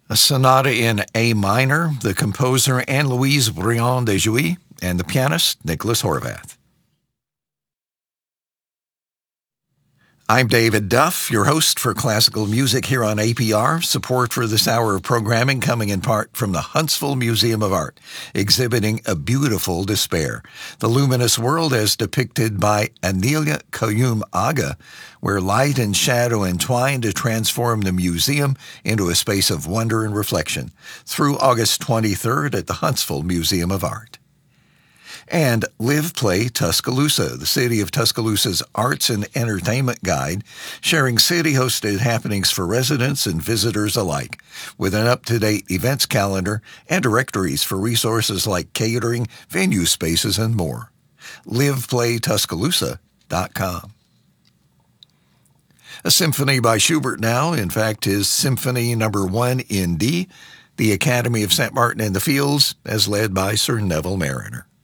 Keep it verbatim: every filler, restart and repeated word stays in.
A sonata in A minor, the composer Anne-Louise Briand de Jouy, and the pianist Nicholas Horvath. I'm David Duff, your host for classical music here on A P R. Support for this hour of programming coming in part from the Huntsville Museum of Art, exhibiting A Beautiful Despair, the luminous world as depicted by Anelia Kayum Aga, where light and shadow entwine to transform the museum into a space of wonder and reflection, through August twenty-third at the Huntsville Museum of Art. And Live Play Tuscaloosa, the City of Tuscaloosa's arts and entertainment guide, sharing city-hosted happenings for residents and visitors alike, with an up-to-date events calendar and directories for resources like catering, venue spaces, and more. live play tuscaloosa dot com. A symphony by Schubert now, in fact, his Symphony Number One in D, the Academy of Saint Martin in the Fields, as led by Sir Neville Mariner.